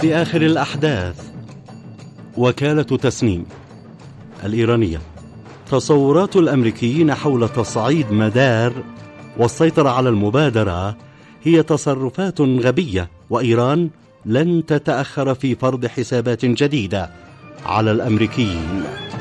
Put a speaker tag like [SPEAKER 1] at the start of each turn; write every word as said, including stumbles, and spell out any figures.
[SPEAKER 1] في آخر الأحداث، وكالة تسنيم الإيرانية. تصورات الأمريكيين حول تصعيد مدار والسيطرة على المبادرة هي تصرفات غبية، وإيران لن تتأخر في فرض حسابات جديدة على الأمريكيين.